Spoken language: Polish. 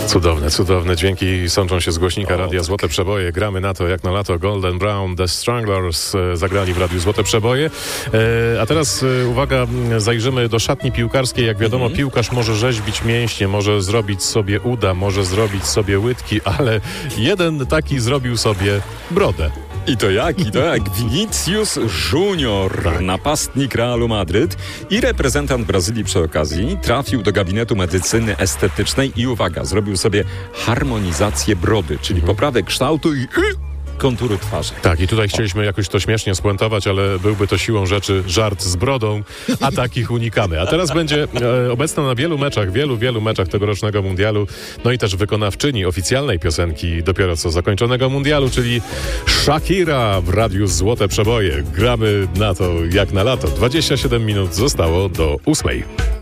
Cudowne dźwięki sączą się z głośnika Radia Złote Przeboje. Gramy na to jak na lato. Golden Brown, The Stranglers zagrali w Radiu Złote Przeboje. A teraz uwaga, zajrzymy do szatni piłkarskiej. Jak wiadomo, piłkarz może rzeźbić mięśnie, może zrobić sobie uda, może zrobić sobie łydki, ale jeden taki zrobił sobie brodę. I to jak? Vinicius Junior, napastnik Realu Madryt i reprezentant Brazylii przy okazji, trafił do gabinetu medycyny estetycznej i uwaga, zrobił sobie harmonizację brody, czyli poprawę kształtu i konturu twarzy. Tak, i tutaj chcieliśmy jakoś to śmiesznie spuentować, ale byłby to siłą rzeczy żart z brodą, a takich unikamy. A teraz będzie obecna na wielu meczach tegorocznego mundialu, no i też wykonawczyni oficjalnej piosenki dopiero co zakończonego mundialu, czyli Shakira w Radiu Złote Przeboje. Gramy na to jak na lato. 27 minut zostało do 8.